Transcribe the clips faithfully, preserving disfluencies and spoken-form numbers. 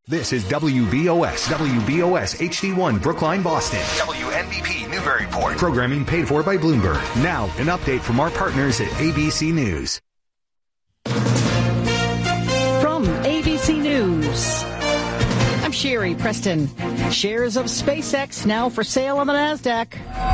This is W B O S, W B O S H D one Brookline, Boston. W N B P Newburyport. Programming paid for by Bloomberg. Now, an update from our partners at A B C News. From A B C News, I'm Sherry Preston. Shares of SpaceX now for sale on the NASDAQ.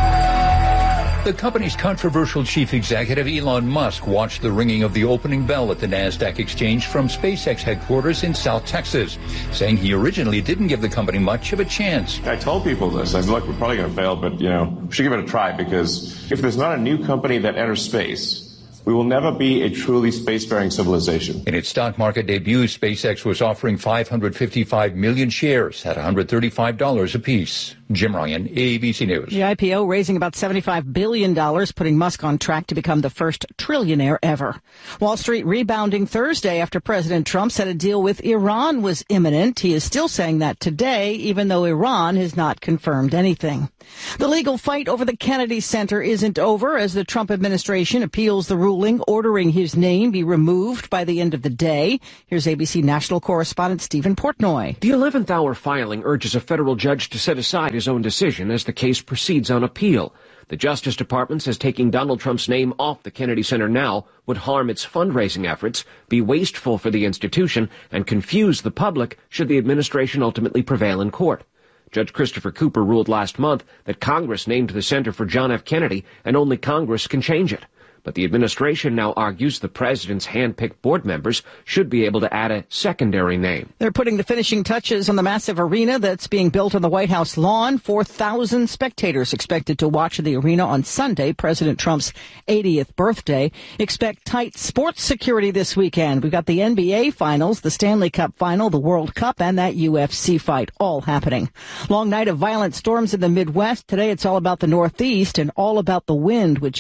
The company's controversial chief executive, Elon Musk, watched the ringing of the opening bell at the NASDAQ exchange from SpaceX headquarters in South Texas, saying he originally didn't give the company much of a chance. I told people this. I said, look, we're probably going to fail, but, you know, we should give it a try, because if there's not a new company that enters space, we will never be a truly spacefaring civilization. In its stock market debut, SpaceX was offering five hundred fifty-five million shares at one hundred thirty-five dollars apiece. Jim Ryan, A B C News. The I P O raising about seventy-five billion dollars, putting Musk on track to become the first trillionaire ever. Wall Street rebounding Thursday after President Trump said a deal with Iran was imminent. He is still saying that today, even though Iran has not confirmed anything. The legal fight over the Kennedy Center isn't over as the Trump administration appeals the ruling ordering his name be removed by the end of the day. Here's A B C national correspondent Stephen Portnoy. The eleventh hour filing urges a federal judge to set aside his own decision as the case proceeds on appeal. The Justice Department says taking Donald Trump's name off the Kennedy Center now would harm its fundraising efforts, be wasteful for the institution, and confuse the public should the administration ultimately prevail in court. Judge Christopher Cooper ruled last month that Congress named the center for John F. Kennedy, and only Congress can change it. But the administration now argues the president's hand-picked board members should be able to add a secondary name. They're putting the finishing touches on the massive arena that's being built on the White House lawn. four thousand spectators expected to watch the arena on Sunday, President Trump's eightieth birthday. Expect tight sports security this weekend. We've got the N B A Finals, the Stanley Cup Final, the World Cup, and that U F C fight all happening. Long night of violent storms in the Midwest. Today it's all about the Northeast and all about the wind, which...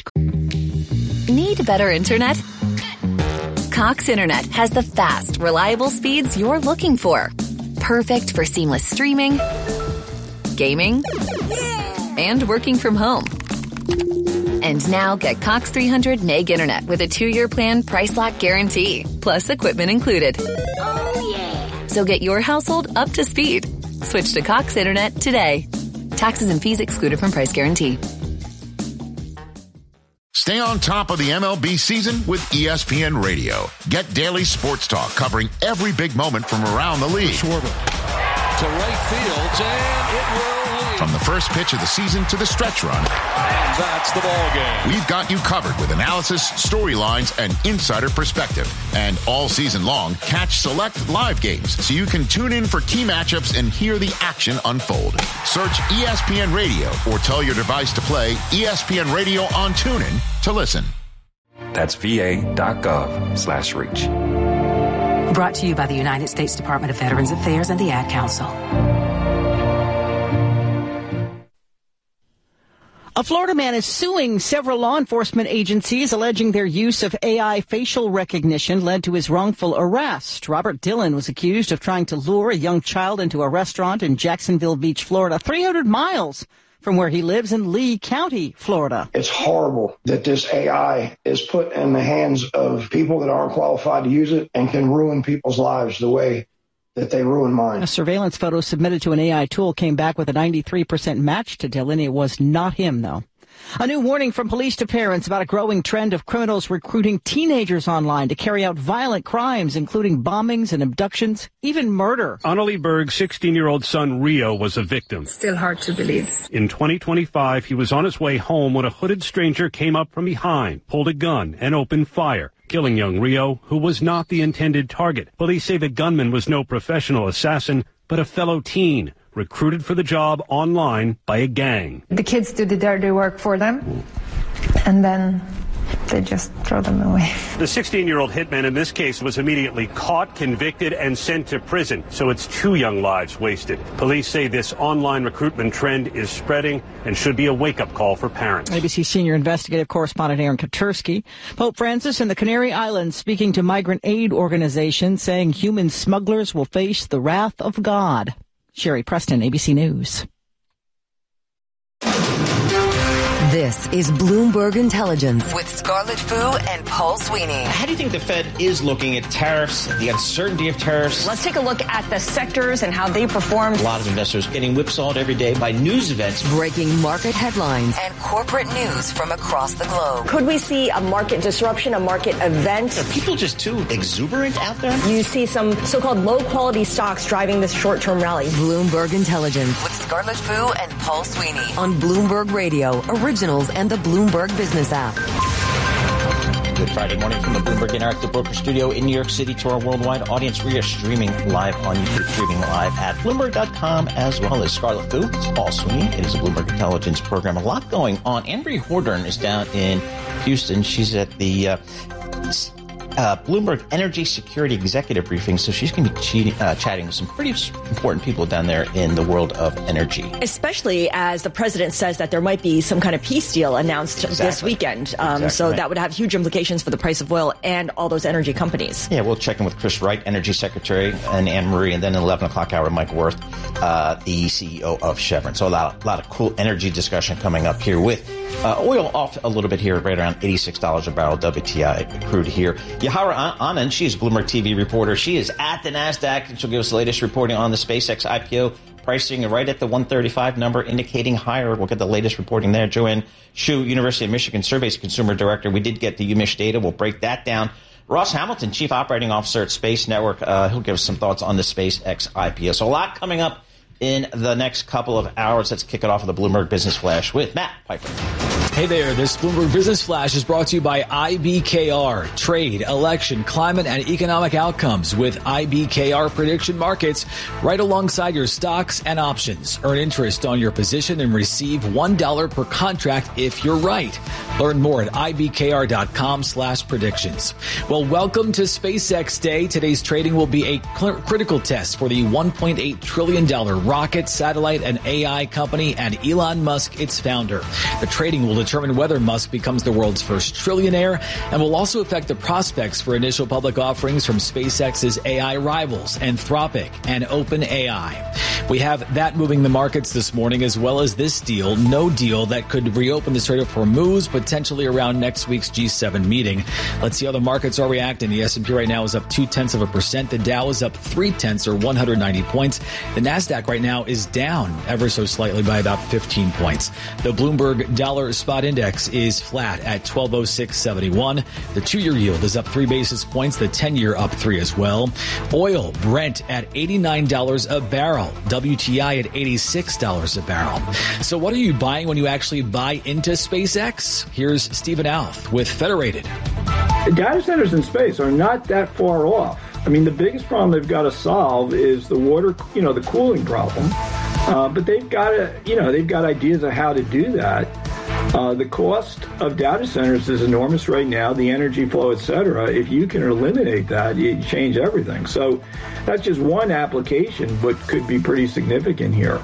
Need better internet? Cox Internet has the fast, reliable speeds you're looking for. Perfect for seamless streaming, gaming, and working from home. And now get Cox three hundred meg internet with a two-year plan price lock guarantee, plus equipment included. Oh, yeah. So get your household up to speed. Switch to Cox Internet today. Taxes and fees excluded from price guarantee. Stay on top of the M L B season with E S P N Radio. Get daily sports talk covering every big moment from around the league. Schwarber to right field, and it will lead. From the first pitch of the season to the stretch run. And that's the ball game. We've got you covered with analysis, storylines, and insider perspective. And all season long, catch select live games so you can tune in for key matchups and hear the action unfold. Search E S P N Radio or tell your device to play E S P N Radio on TuneIn to listen. That's va.gov slash reach. Brought to you by the United States Department of Veterans Affairs and the Ad Council. A Florida man is suing several law enforcement agencies alleging their use of A I facial recognition led to his wrongful arrest. Robert Dillon was accused of trying to lure a young child into a restaurant in Jacksonville Beach, Florida, three hundred miles from where he lives in Lee County, Florida. It's horrible that this A I is put in the hands of people that aren't qualified to use it and can ruin people's lives the way that they ruined mine. A surveillance photo submitted to an A I tool came back with a ninety-three percent match to Dillon. It was not him, though. A new warning from police to parents about a growing trend of criminals recruiting teenagers online to carry out violent crimes, including bombings and abductions, even murder. Annalie Berg's sixteen-year-old son, Rio, was a victim. Still hard to believe. In twenty twenty-five, he was on his way home when a hooded stranger came up from behind, pulled a gun, and opened fire, killing young Rio, who was not the intended target. Police say the gunman was no professional assassin, but a fellow teen, recruited for the job online by a gang. The kids do the dirty work for them, and then they just throw them away. The sixteen-year-old hitman in this case was immediately caught, convicted, and sent to prison. So it's two young lives wasted. Police say this online recruitment trend is spreading and should be a wake-up call for parents. A B C senior investigative correspondent Aaron Katursky. Pope Francis in the Canary Islands speaking to migrant aid organizations, saying human smugglers will face the wrath of God. Sherry Preston, A B C News. This This is Bloomberg Intelligence with Scarlett Fu and Paul Sweeney. How do you think the Fed is looking at tariffs, the uncertainty of tariffs? Let's take a look at the sectors and how they performed. A lot of investors getting whipsawed every day by news events. Breaking market headlines and corporate news from across the globe. Could we see a market disruption, a market event? Are people just too exuberant out there? You see some so-called low-quality stocks driving this short-term rally. Bloomberg Intelligence with Scarlett Fu and Paul Sweeney on Bloomberg Radio, Originals, and the Bloomberg Business app. Good Friday morning from the Bloomberg Interactive Broker Studio in New York City to our worldwide audience. We are streaming live on YouTube, streaming live at Bloomberg dot com, as well as Scarlett Fu. It's Paul Sweeney. It is a Bloomberg Intelligence program. A lot going on. Anne-Marie Hordern is down in Houston. She's at the uh, Uh, Bloomberg Energy Security Executive Briefing, so she's going to be cheating, uh, chatting with some pretty important people down there in the world of energy. Especially as the president says that there might be some kind of peace deal announced exactly. this weekend. Um, exactly so right. That would have huge implications for the price of oil and all those energy companies. Yeah, we'll check in with Chris Wright, Energy Secretary, and Anne-Marie, and then at eleven o'clock hour, Mike Wirth, uh, the C E O of Chevron. So a lot, a lot of cool energy discussion coming up here with uh, oil off a little bit here, right around eighty-six dollars a barrel, W T I crude here. Yahara Anand, she's a Bloomberg T V reporter. She is at the NASDAQ, and she'll give us the latest reporting on the SpaceX I P O. Pricing right at the one thirty-five number, indicating higher. We'll get the latest reporting there. Joanne Shu, University of Michigan Surveys Consumer Director. We did get the U M I S data. We'll break that down. Ross Hamilton, Chief Operating Officer at Space Network. Uh, he'll give us some thoughts on the SpaceX I P O. So a lot coming up in the next couple of hours. Let's kick it off with the Bloomberg Business Flash with Matt Piper. Hey there, this Bloomberg Business Flash is brought to you by I B K R. Trade, election, climate, and economic outcomes with I B K R prediction markets right alongside your stocks and options. Earn interest on your position and receive one dollar per contract if you're right. Learn more at ibkr.com slash predictions. Well, welcome to SpaceX Day. Today's trading will be a cl- critical test for the one point eight trillion dollars rocket, satellite, and A I company and Elon Musk, its founder. The trading will determine whether Musk becomes the world's first trillionaire and will also affect the prospects for initial public offerings from SpaceX's A I rivals, Anthropic and OpenAI. We have that moving the markets this morning, as well as this deal, no deal that could reopen the Strait of Hormuz potentially around next week's G seven meeting. Let's see how the markets are reacting. The S and P right now is up two tenths of a percent. The Dow is up three tenths or one hundred ninety points. The NASDAQ right now is down ever so slightly by about fifteen points. The Bloomberg Dollar Spot Index is flat at twelve oh six seventy-one. The two-year yield is up three basis points. The ten-year up three as well. Oil, Brent at eighty-nine dollars a barrel. W T I at eighty-six dollars a barrel. So what are you buying when you actually buy into SpaceX? Here's Stephen Alf with Federated. The data centers in space are not that far off. I mean, the biggest problem they've got to solve is the water, you know, the cooling problem. Uh, but they've got to, you know, they've got ideas of how to do that. Uh, the cost of data centers is enormous right now, the energy flow, et cetera. If you can eliminate that, you change everything. So that's just one application, but could be pretty significant here.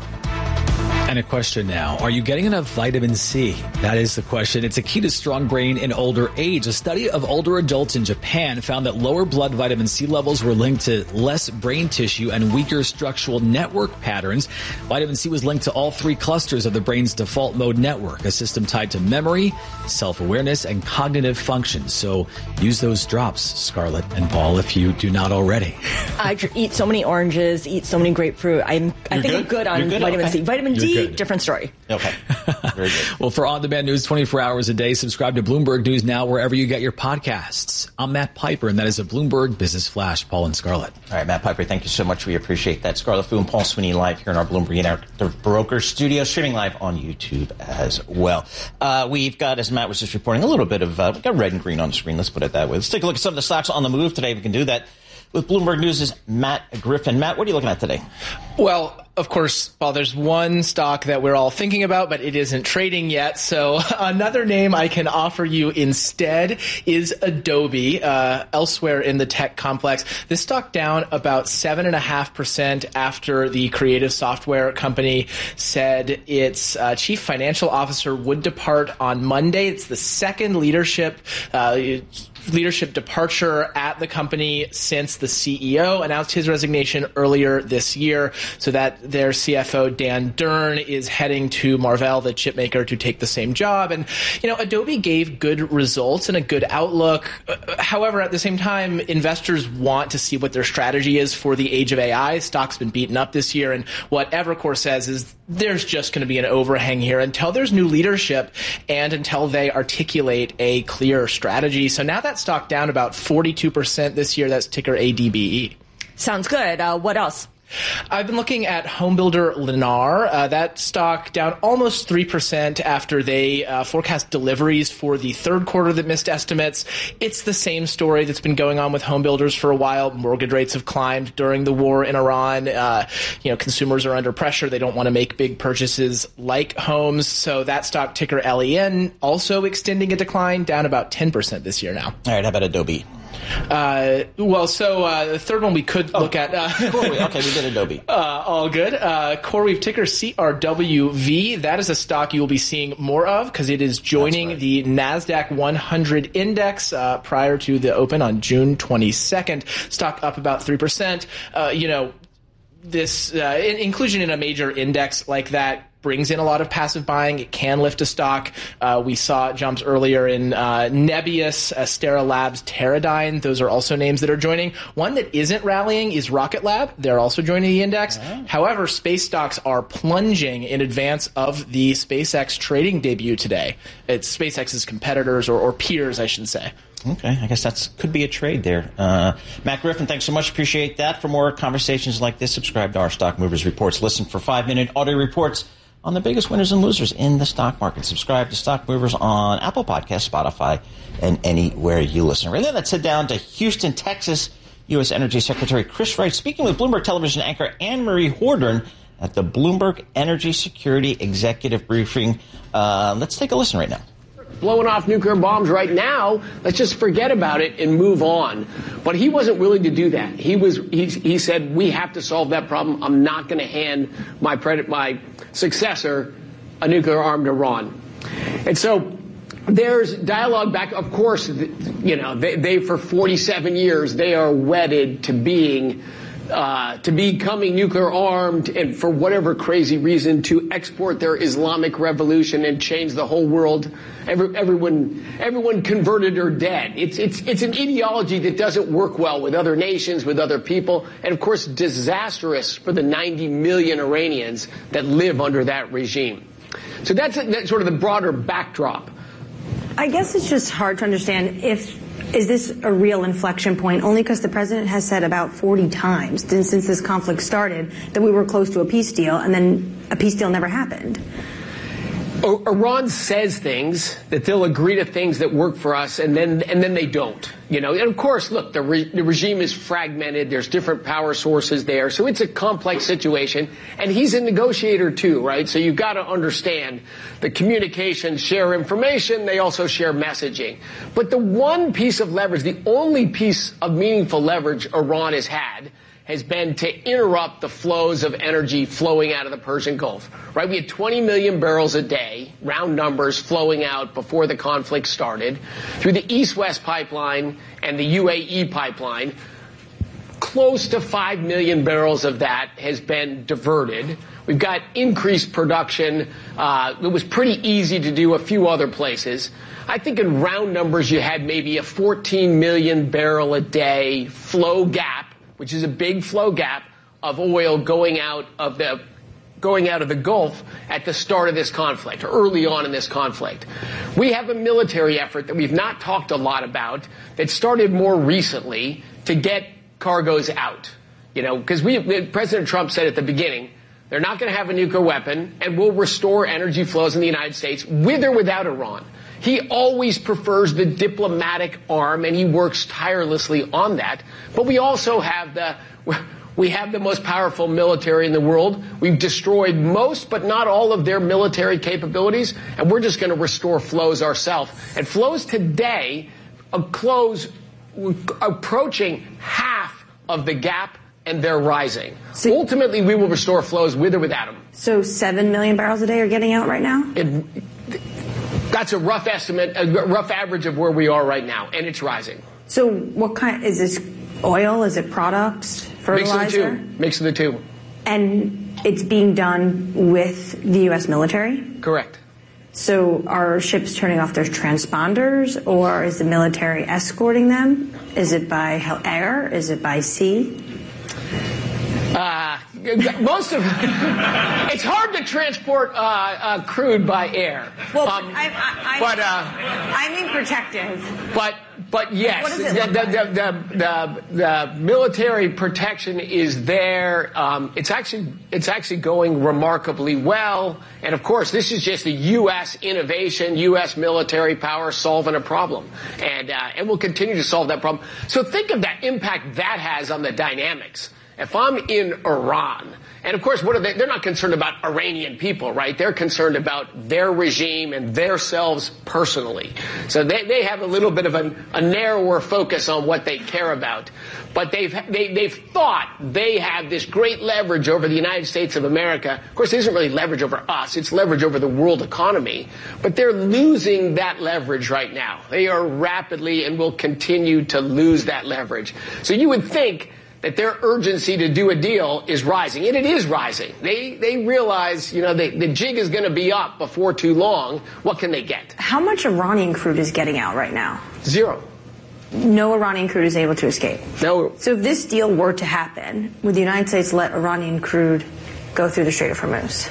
And a question now, are you getting enough vitamin C? That is the question. It's a key to strong brain in older age. A study of older adults in Japan found that lower blood vitamin C levels were linked to less brain tissue and weaker structural network patterns. Vitamin C was linked to all three clusters of the brain's default mode network, a system tied to memory, self-awareness, and cognitive functions. So use those drops, Scarlett and Paul, if you do not already. I eat so many oranges, eat so many grapefruit. I'm, I You're think good? I'm good on You're good? vitamin Okay. C. Vitamin You're D, good. different story. Okay. Very good. Well, for on-demand news twenty-four hours a day, subscribe to Bloomberg News Now wherever you get your podcasts. I'm Matt Piper, and that is a Bloomberg Business Flash. Paul and Scarlett. All right, Matt Piper, thank you so much. We appreciate that. Scarlett Fu and Paul Sweeney live here in our Bloomberg Interactive Broker Studio, streaming live on YouTube as well. Uh, we've got, as Matt was just reporting, a little bit of, uh, we've got red and green on the screen. Let's put it that way. Let's take a look at some of the stocks on the move today. We can do that with Bloomberg News' Matt Griffin. Matt, what are you looking at today? Well, of course, Paul, there's one stock that we're all thinking about, but it isn't trading yet. So another name I can offer you instead is Adobe, uh, elsewhere in the tech complex. This stock down about seven point five percent after the creative software company said its uh, chief financial officer would depart on Monday. It's the second leadership uh leadership departure at the company since the C E O announced his resignation earlier this year. So that their C F O, Dan Dern, is heading to Marvell, the chip maker, to take the same job. And, you know, Adobe gave good results and a good outlook. However, at the same time, investors want to see what their strategy is for the age of A I. Stock's been beaten up this year, and what Evercore says is there's just going to be an overhang here until there's new leadership and until they articulate a clear strategy. So now that stock down about forty-two percent this year. That's ticker A D B E. Sounds good. Uh, what else? I've been looking at homebuilder Lennar. Uh, that stock down almost three percent after they uh, forecast deliveries for the third quarter that missed estimates. It's the same story that's been going on with homebuilders for a while. Mortgage rates have climbed during the war in Iran. Uh, you know, consumers are under pressure. They don't want to make big purchases like homes. So that stock, ticker L E N, also extending a decline, down about ten percent this year now. All right, how about Adobe? Uh, well, so uh, the third one we could oh, look at. Uh, CoreWeave. Okay, we did Adobe. Uh, all good. Uh, CoreWeave, ticker C R W V. That is a stock you will be seeing more of because it is joining right. the NASDAQ one hundred index uh, prior to the open on June twenty-second. Stock up about three percent. Uh, you know, this uh, in- inclusion in a major index like that brings in a lot of passive buying. It can lift a stock. Uh, we saw jumps earlier in uh, Nebius, Astera Labs, Teradyne. Those are also names that are joining. One that isn't rallying is Rocket Lab. They're also joining the index. Oh. However, space stocks are plunging in advance of the SpaceX trading debut today. It's SpaceX's competitors, or, or peers, I should say. Okay, I guess that could be a trade there. Uh, Matt Griffin, thanks so much. Appreciate that. For more conversations like this, subscribe to our Stock Movers Reports. Listen for five-minute audio reports on the biggest winners and losers in the stock market. Subscribe to Stock Movers on Apple Podcasts, Spotify, and anywhere you listen. Right now, let's head down to Houston, Texas. U S Energy Secretary Chris Wright speaking with Bloomberg Television anchor Anne-Marie Hordern at the Bloomberg Energy Security Executive Briefing. Uh, let's take a listen right now. Blowing off nuclear bombs right now, let's just forget about it and move on. But he wasn't willing to do that. He was. He, he said, we have to solve that problem. I'm not going to hand my pred- my successor a nuclear-armed Iran. And so there's dialogue back. Of course, you know, they, they for forty-seven years, they are wedded to being Uh, to becoming nuclear armed and for whatever crazy reason to export their Islamic revolution and change the whole world. Every, everyone, everyone converted or dead. It's, it's, it's an ideology that doesn't work well with other nations, with other people, and of course disastrous for the ninety million Iranians that live under that regime. So that's, that's sort of the broader backdrop. I guess it's just hard to understand if is this a real inflection point, only because the president has said about forty times since this conflict started that we were close to a peace deal, and then a peace deal never happened. Iran says things that they'll agree to things that work for us, and then and then they don't. You know, and of course, look, the, re- the regime is fragmented. There's different power sources there, so it's a complex situation. And he's a negotiator too, right? So you've got to understand the communications share information. They also share messaging. But the one piece of leverage, the only piece of meaningful leverage Iran has had, has been to interrupt the flows of energy flowing out of the Persian Gulf, right? We had twenty million barrels a day, round numbers, flowing out before the conflict started through the East-West pipeline and the U A E pipeline. Close to five million barrels of that has been diverted. We've got increased production. Uh, it was pretty easy to do a few other places. I think in round numbers, you had maybe a fourteen million barrel a day flow gap, which is a big flow gap of oil going out of the going out of the Gulf at the start of this conflict, or early on in this conflict. We have a military effort that we've not talked a lot about that started more recently to get cargoes out. You know, because we President Trump said at the beginning, they're not going to have a nuclear weapon and we'll restore energy flows in the United States with or without Iran. He always prefers the diplomatic arm, and he works tirelessly on that. But we also have the we have the most powerful military in the world. We've destroyed most, but not all of their military capabilities, and we're just going to restore flows ourselves. And flows today are close, approaching half of the gap, and they're rising. So ultimately, we will restore flows with or without them. So seven million barrels a day are getting out right now? It, That's a rough estimate, a rough average of where we are right now, and it's rising. So what kind, is this oil, is it products, fertilizer? Mix of the two. Mix of the two. And it's being done with the U S military? Correct. So are ships turning off their transponders, or is the military escorting them? Is it by air? Is it by sea? Uh, most of it's hard to transport uh, uh, crude by air. Well, um, I, I, I, but uh, I mean protective. But but yes, What does it the, look the, like? the, the, the, the military protection is there. Um, it's actually it's actually going remarkably well. And of course, this is just a U S innovation, U S military power solving a problem, and uh, and we'll continue to solve that problem. So think of that impact that has on the dynamics. If I'm in Iran, and of course, what are they? They're not concerned about Iranian people, right? They're concerned about their regime and themselves personally. So they, they have a little bit of a, a narrower focus on what they care about. But they've, they, they've thought they have this great leverage over the United States of America. Of course, it isn't really leverage over us. It's leverage over the world economy. But they're losing that leverage right now. They are rapidly and will continue to lose that leverage. So you would think that their urgency to do a deal is rising, and it is rising. They they realize, you know, they, the jig is going to be up before too long. What can they get? How much Iranian crude is getting out right now? Zero. No Iranian crude is able to escape. No. So if this deal were to happen, would the United States let Iranian crude go through the Strait of Hormuz?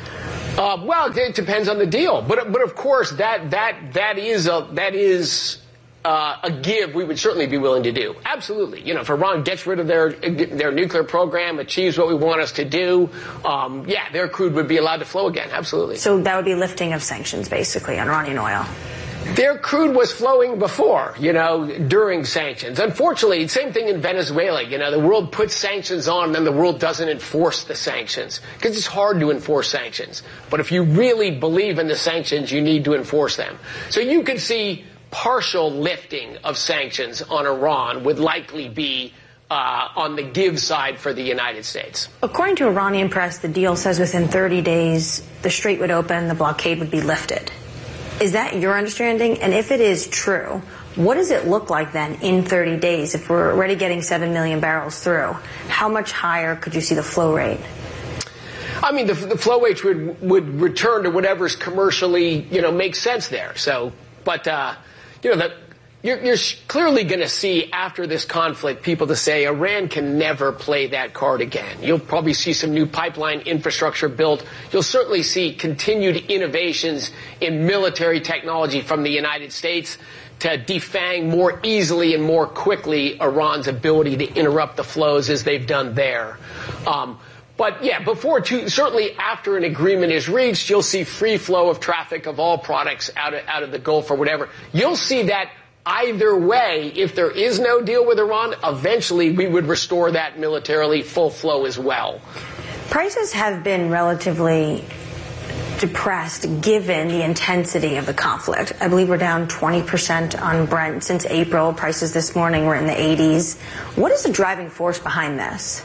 Uh, well, it depends on the deal, but but of course that that that is a that is. Uh, a give we would certainly be willing to do. Absolutely. You know, if Iran gets rid of their their nuclear program, achieves what we want us to do, um, yeah, their crude would be allowed to flow again. Absolutely. So that would be lifting of sanctions, basically, on Iranian oil. Their crude was flowing before, you know, during sanctions. Unfortunately, same thing in Venezuela. You know, the world puts sanctions on and then the world doesn't enforce the sanctions because it's hard to enforce sanctions. But if you really believe in the sanctions, you need to enforce them. So you could see partial lifting of sanctions on Iran would likely be uh, on the give side for the United States. According to Iranian press, the deal says within thirty days the strait would open, the blockade would be lifted. Is that your understanding? And if it is true, what does it look like then in thirty days if we're already getting seven million barrels through? How much higher could you see the flow rate? I mean, the, the flow rate would, would return to whatever's commercially, you know, makes sense there. So, but, uh, you know, that you're, you're clearly going to see after this conflict people to say Iran can never play that card again. You'll probably see some new pipeline infrastructure built. You'll certainly see continued innovations in military technology from the United States to defang more easily and more quickly Iran's ability to interrupt the flows as they've done there. Um, But, yeah, before, too, certainly after an agreement is reached, you'll see free flow of traffic of all products out of, out of the Gulf or whatever. You'll see that either way. If there is no deal with Iran, eventually we would restore that militarily full flow as well. Prices have been relatively depressed given the intensity of the conflict. I believe we're down twenty percent on Brent since April. Prices this morning were in the eighties. What is the driving force behind this?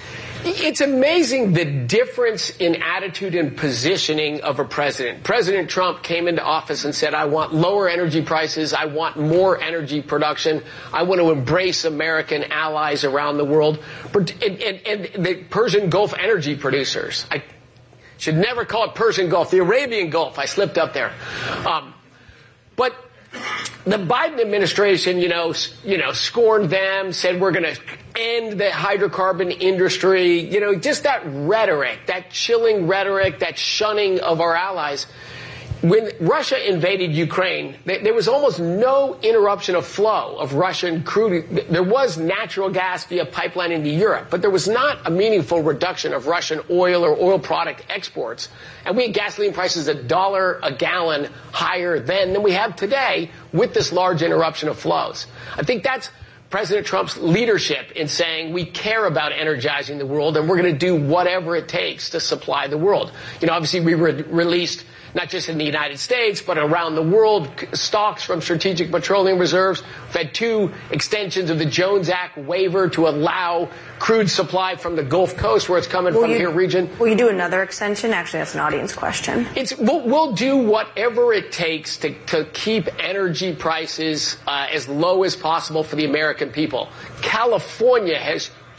It's amazing the difference in attitude and positioning of a president. President Trump came into office and said, I want lower energy prices. I want more energy production. I want to embrace American allies around the world. And, and, and the Persian Gulf energy producers. I should never call it Persian Gulf, the Arabian Gulf. I slipped up there. Um, but the Biden administration, you know, you know, scorned them, said we're going to end the hydrocarbon industry. You know, just that rhetoric, that chilling rhetoric, that shunning of our allies. When Russia invaded Ukraine, there was almost no interruption of flow of Russian crude. There was natural gas via pipeline into Europe, but there was not a meaningful reduction of Russian oil or oil product exports. And we had gasoline prices a dollar a gallon higher then than we have today with this large interruption of flows. I think that's President Trump's leadership in saying we care about energizing the world and we're going to do whatever it takes to supply the world. You know, obviously we re- released not just in the United States, but around the world, stocks from strategic petroleum reserves. We've had two extensions of the Jones Act waiver to allow crude supply from the Gulf Coast, where it's coming will from you, here region. Will you do another extension? Actually, that's an audience question. It's we'll, we'll do whatever it takes to, to keep energy prices uh, as low as possible for the American people. California has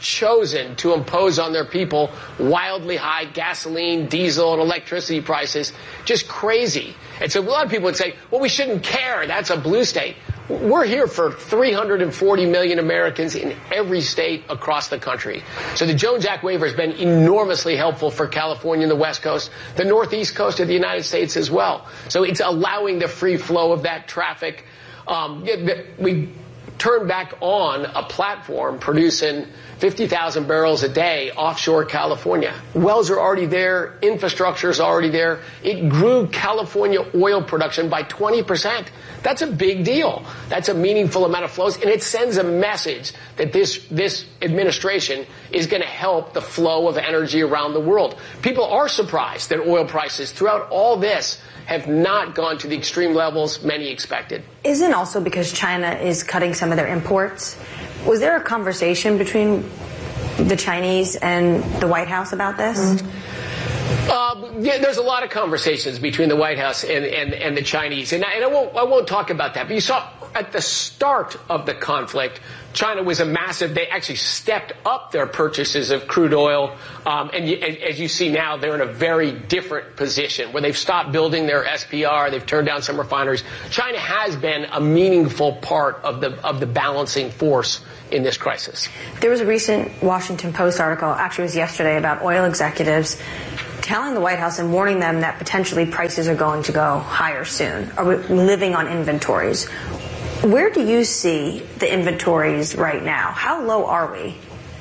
chosen to impose on their people wildly high gasoline, diesel, and electricity prices. Just crazy. And so a lot of people would say, well, we shouldn't care. That's a blue state. We're here for three hundred forty million Americans in every state across the country. So the Jones Act waiver has been enormously helpful for California and the West Coast, the Northeast coast of the United States as well. So it's allowing the free flow of that traffic. Um, we turned back on a platform producing fifty thousand barrels a day offshore California. Wells are already there. Infrastructure is already there. It grew California oil production by twenty percent. That's a big deal. That's a meaningful amount of flows, and it sends a message that this this administration is going to help the flow of energy around the world. People are surprised that oil prices throughout all this have not gone to the extreme levels many expected. Isn't also because China is cutting some of their imports? Was there a conversation between the Chinese and the White House about this? Mm-hmm. Uh, yeah, there's a lot of conversations between the White House and, and, and the Chinese, and, I, and I won't I won't talk about that. But you saw at the start of the conflict, China was a massive. They actually stepped up their purchases of crude oil, um, and you, as you see now, they're in a very different position where they've stopped building their S P R. They've turned down some refineries. China has been a meaningful part of the of the balancing force in this crisis. There was a recent Washington Post article, actually it was yesterday, about oil executives telling the White House and warning them that potentially prices are going to go higher soon, or living on inventories. Where do you see the inventories right now? How low are we?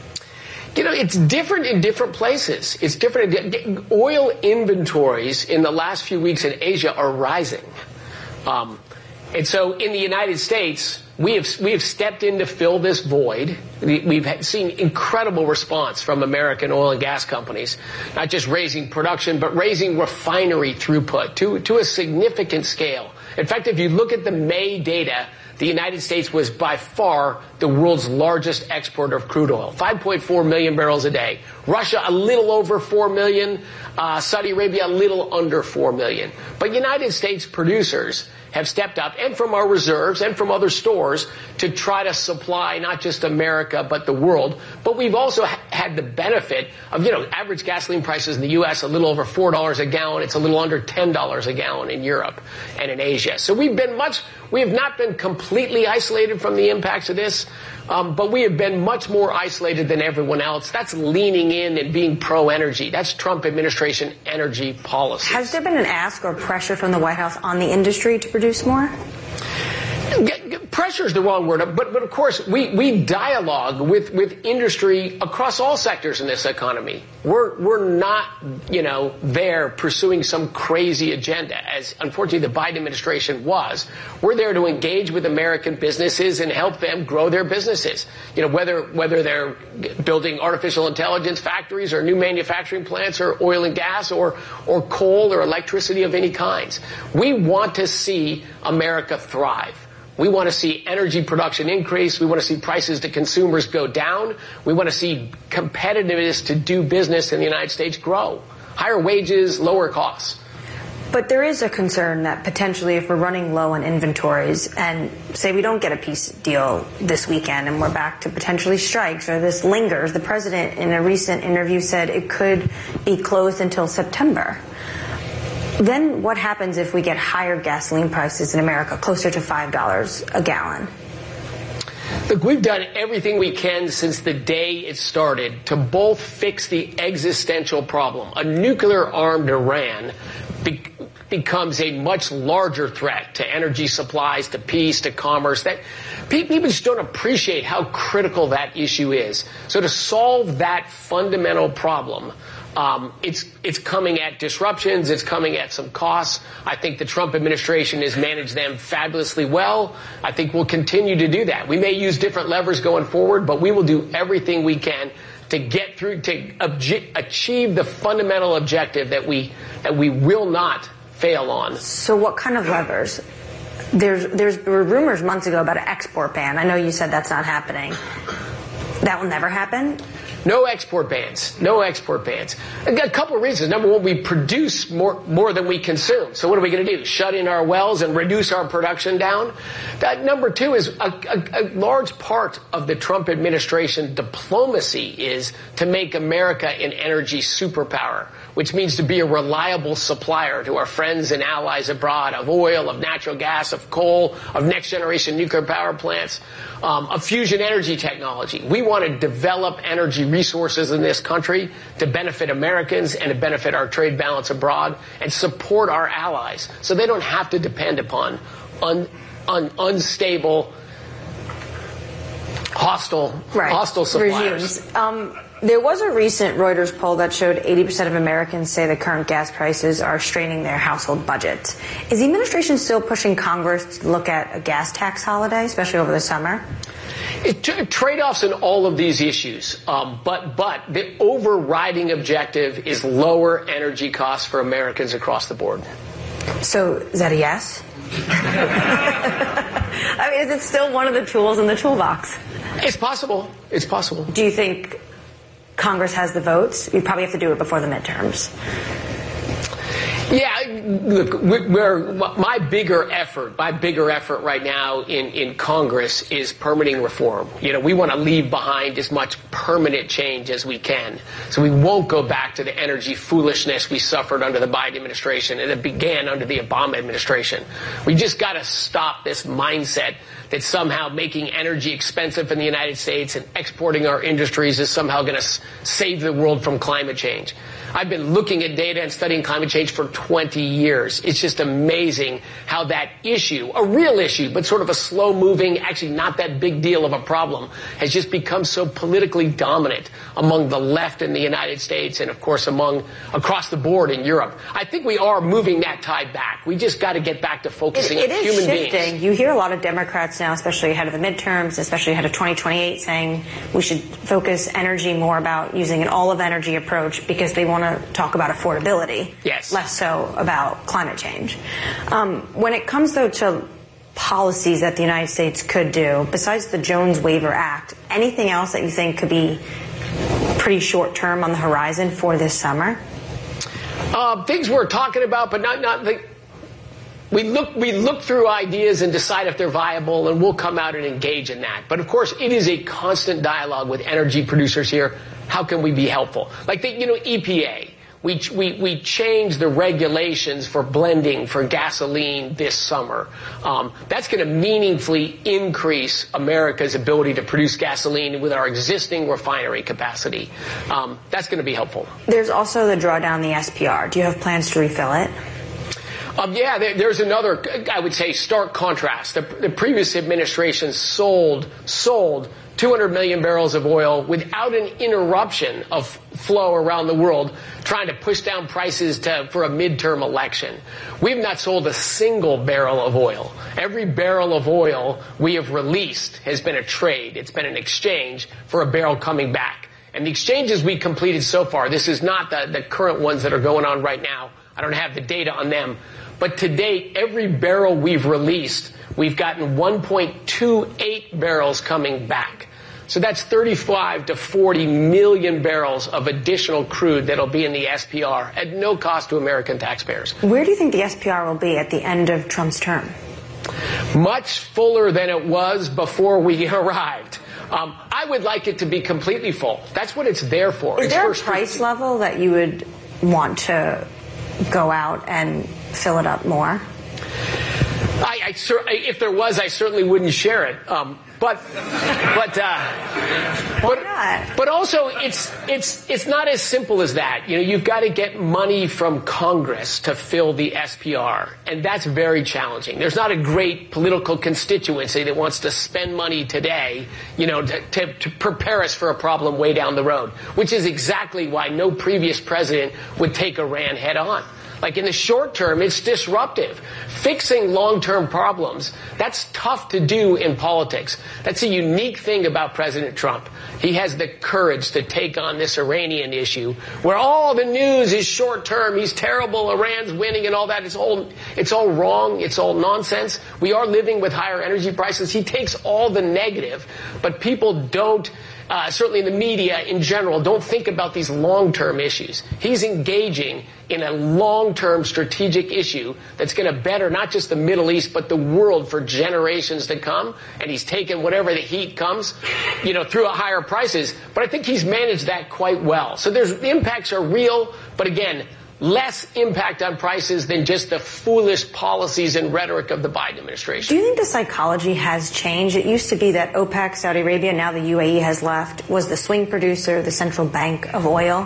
You know, it's different in different places. It's different. Oil inventories in the last few weeks in Asia are rising. Um, and so in the United States, we have we have stepped in to fill this void. We've seen incredible response from American oil and gas companies, not just raising production, but raising refinery throughput to, to a significant scale. In fact, if you look at the May data, the United States was by far the world's largest exporter of crude oil, five point four million barrels a day. Russia, a little over four million. Uh, Saudi Arabia, a little under four million. But United States producers have stepped up, and from our reserves and from other stores, to try to supply not just America but the world. But we've also ha- had the benefit of, you know, average gasoline prices in the U S a little over four dollars a gallon. It's a little under ten dollars a gallon in Europe and in Asia. So we've been much, we have not been completely isolated from the impacts of this, um, but we have been much more isolated than everyone else. That's leaning in and being pro-energy. That's Trump administration energy policy. Has there been an ask or pressure from the White House on the industry to produce more? Pressure is the wrong word, but but of course we, we dialogue with, with industry across all sectors in this economy. We're we're not, you know, there pursuing some crazy agenda, as unfortunately the Biden administration was. We're there to engage with American businesses and help them grow their businesses. You know, whether whether they're building artificial intelligence factories or new manufacturing plants or oil and gas or or coal or electricity of any kinds. We want to see America thrive. We want to see energy production increase. We want to see prices to consumers go down. We want to see competitiveness to do business in the United States grow. Higher wages, lower costs. But there is a concern that potentially if we're running low on inventories and say we don't get a peace deal this weekend and we're back to potentially strikes or this lingers, the president in a recent interview said it could be closed until September. Then what happens if we get higher gasoline prices in America, closer to five dollars a gallon? Look, we've done everything we can since the day it started to both fix the existential problem. A nuclear-armed Iran be- becomes a much larger threat to energy supplies, to peace, to commerce. That people just don't appreciate how critical that issue is. So to solve that fundamental problem, Um, it's it's coming at disruptions. It's coming at some costs. I think the Trump administration has managed them fabulously well. I think we'll continue to do that. We may use different levers going forward, but we will do everything we can to get through, to obje- achieve the fundamental objective that we that we will not fail on. So what kind of levers? There's there's there were rumors months ago about an export ban. I know you said that's not happening. That will never happen? No export bans. No export bans. A couple of reasons. Number one, we produce more more than we consume. So what are we going to do? Shut in our wells and reduce our production down? That, number two is a, a, a large part of the Trump administration diplomacy is to make America an energy superpower, which means to be a reliable supplier to our friends and allies abroad of oil, of natural gas, of coal, of next-generation nuclear power plants, um, of fusion energy technology. We want to develop energy resources in this country to benefit Americans and to benefit our trade balance abroad and support our allies so they don't have to depend upon un, un, unstable, hostile, right. hostile suppliers. Regimes. Um, There was a recent Reuters poll that showed eighty percent of Americans say the current gas prices are straining their household budgets. Is the administration still pushing Congress to look at a gas tax holiday, especially over the summer? It, t- trade-offs in all of these issues, um, but but the overriding objective is lower energy costs for Americans across the board. So is that a yes? I mean, is it still one of the tools in the toolbox? It's possible. It's possible. Do you think Congress has the votes? You probably have to do it before the midterms. Yeah, look, we're, my bigger effort, my bigger effort right now in, in Congress is permitting reform. You know, we want to leave behind as much permanent change as we can. So we won't go back to the energy foolishness we suffered under the Biden administration and it began under the Obama administration. We just got to stop this mindset that somehow making energy expensive in the United States and exporting our industries is somehow going to s- save the world from climate change. I've been looking at data and studying climate change for twenty years. It's just amazing how that issue, a real issue, but sort of a slow-moving, actually not that big deal of a problem, has just become so politically dominant among the left in the United States and, of course, among across the board in Europe. I think we are moving that tide back. We just got to get back to focusing it, it on human shifting. beings. You hear a lot of Democrats now, especially ahead of the midterms, especially ahead of twenty twenty-eight, saying we should focus energy more about using an all-of-energy approach because they want to talk about affordability, yes, less so about climate change. Um, when it comes, though, to policies that the United States could do, besides the Jones Waiver Act, anything else that you think could be pretty short-term on the horizon for this summer? Uh, things we're talking about, but not not the. We look we look through ideas and decide if they're viable, and we'll come out and engage in that. But of course, it is a constant dialogue with energy producers here. How can we be helpful? Like the, you know, E P A. We we we changed the regulations for blending for gasoline this summer. Um, that's going to meaningfully increase America's ability to produce gasoline with our existing refinery capacity. Um, that's going to be helpful. There's also the drawdown the S P R. Do you have plans to refill it? Um, yeah, there, there's another, I would say, stark contrast. The, the previous administration sold sold two hundred million barrels of oil without an interruption of flow around the world, trying to push down prices to, for a midterm election. We've not sold a single barrel of oil. Every barrel of oil we have released has been a trade. It's been an exchange for a barrel coming back. And the exchanges we completed so far, this is not the, the current ones that are going on right now. I don't have the data on them. But to date, every barrel we've released, we've gotten one point two eight barrels coming back. So that's thirty-five to forty million barrels of additional crude that'll be in the S P R at no cost to American taxpayers. Where do you think the S P R will be at the end of Trump's term? Much fuller than it was before we arrived. Um, I would like it to be completely full. That's what it's there for. Is it's there for a price level that you would want to go out and fill it up more? I, I cer- if there was, I certainly wouldn't share it. Um, but, but, uh, but, but also, it's it's it's not as simple as that. You know, you've got to get money from Congress to fill the S P R, and that's very challenging. There's not a great political constituency that wants to spend money today, you know, to, to, to prepare us for a problem way down the road, which is exactly why no previous president would take Iran head on. Like in the short term, it's disruptive. Fixing long-term problems, that's tough to do in politics. That's a unique thing about President Trump. He has the courage to take on this Iranian issue where all the news is short-term. He's terrible. Iran's winning and all that. It's all, it's all wrong. It's all nonsense. We are living with higher energy prices. He takes all the negative, but people don't uh, certainly in the media in general, don't think about these long-term issues. He's engaging in a long-term strategic issue that's going to better not just the Middle East, but the world for generations to come. And he's taken whatever the heat comes, you know, through higher prices. But I think he's managed that quite well. So there's, the impacts are real, but again, less impact on prices than just the foolish policies and rhetoric of the Biden administration. Do you think the psychology has changed? It used to be that OPEC, Saudi Arabia, now the U A E has left, was the swing producer, the central bank of oil.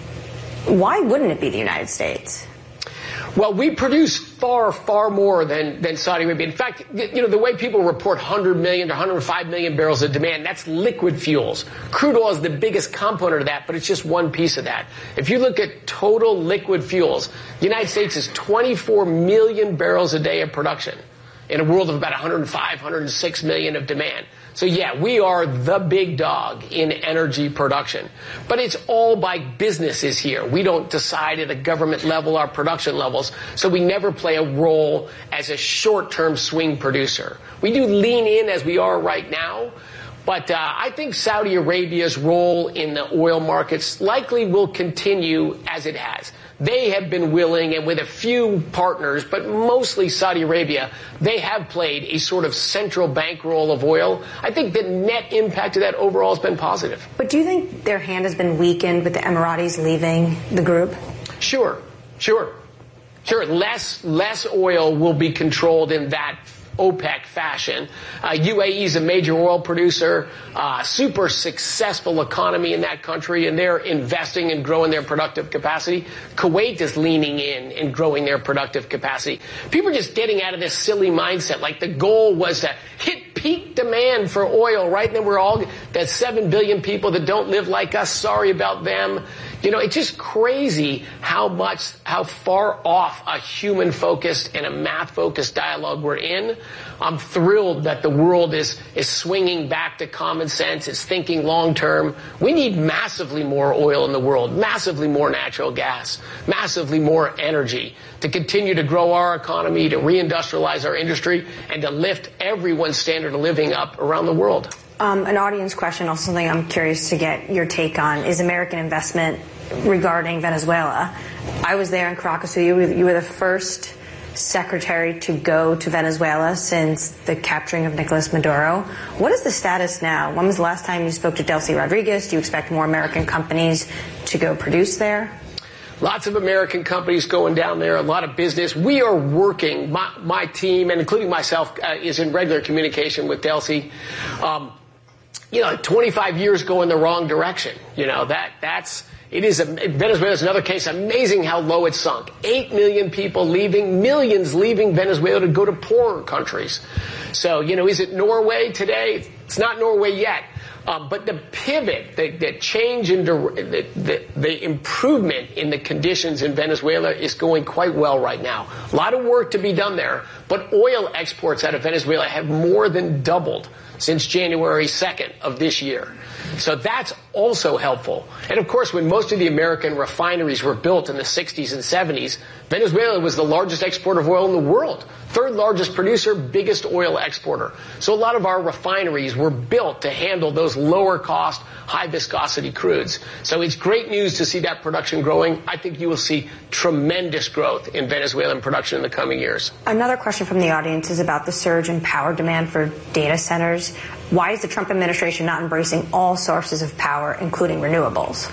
Why wouldn't it be the United States? Well, we produce far, far more than, than Saudi Arabia. In fact, you know, the way people report one hundred million to one hundred five million barrels of demand, that's liquid fuels. Crude oil is the biggest component of that, but it's just one piece of that. If you look at total liquid fuels, the United States is twenty-four million barrels a day of production in a world of about one hundred five, one hundred six million of demand. So, yeah, we are the big dog in energy production. But it's all by businesses here. We don't decide at a government level our production levels, so we never play a role as a short-term swing producer. We do lean in as we are right now, but uh, I think Saudi Arabia's role in the oil markets likely will continue as it has. They have been willing, and with a few partners, but mostly Saudi Arabia, they have played a sort of central bank role of oil. I think the net impact of that overall has been positive. But do you think their hand has been weakened with the Emiratis leaving the group? Sure, sure, sure. Less, less oil will be controlled in that OPEC fashion. Uh, U A E is a major oil producer, uh, super successful economy in that country, and they're investing and growing their productive capacity. Kuwait is leaning in and growing their productive capacity. People are just getting out of this silly mindset, like the goal was to hit peak demand for oil, right? And then we're all, that seven billion people that don't live like us, sorry about them. You know, it's just crazy how much, how far off a human-focused and a math-focused dialogue we're in. I'm thrilled that the world is, is swinging back to common sense. It's thinking long-term. We need massively more oil in the world, massively more natural gas, massively more energy to continue to grow our economy, to reindustrialize our industry, and to lift everyone's standard of living up around the world. Um, an audience question, also something I'm curious to get your take on, is American investment regarding Venezuela. I was there in Caracas. You were, you were the first secretary to go to Venezuela since the capturing of Nicolas Maduro. What is the status now? When was the last time you spoke to Delcy Rodriguez? Do you expect more American companies to go produce there? Lots of American companies going down there, a lot of business. We are working, my, my team, and including myself, uh, is in regular communication with Delcy. Um, you know, twenty-five years going the wrong direction. You know, that that's, it is, a, Venezuela is another case. Amazing how low it sunk. Eight million people leaving, millions leaving Venezuela to go to poorer countries. So, you know, is it Norway today? It's not Norway yet. Um, but the pivot, the, the change in the, the, the improvement in the conditions in Venezuela is going quite well right now. A lot of work to be done there, but oil exports out of Venezuela have more than doubled since January second of this year. So that's also helpful. And of course, when most of the American refineries were built in the sixties and seventies, Venezuela was the largest exporter of oil in the world. Third largest producer, biggest oil exporter. So a lot of our refineries were built to handle those lower cost, high viscosity crudes. So it's great news to see that production growing. I think you will see tremendous growth in Venezuelan production in the coming years. Another question from the audience is about the surge in power demand for data centers. Why is the Trump administration not embracing all sources of power, including renewables?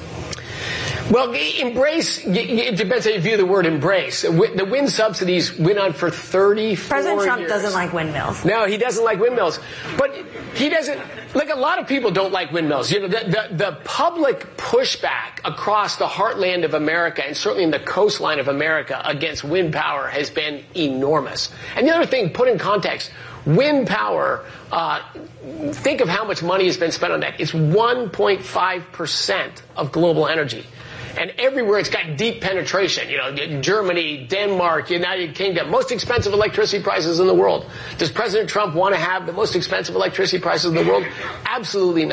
Well, embrace, it depends how you view the word embrace. The wind subsidies went on for thirty-four years. President Trump doesn't like windmills. No, he doesn't like windmills. But he doesn't, like a lot of people don't like windmills. You know, the, the, the public pushback across the heartland of America and certainly in the coastline of America against wind power has been enormous. And the other thing, put in context, wind power, uh, think of how much money has been spent on that. It's one point five percent of global energy. And everywhere it's got deep penetration. You know, Germany, Denmark, United Kingdom, most expensive electricity prices in the world. Does President Trump want to have the most expensive electricity prices in the world? Absolutely not.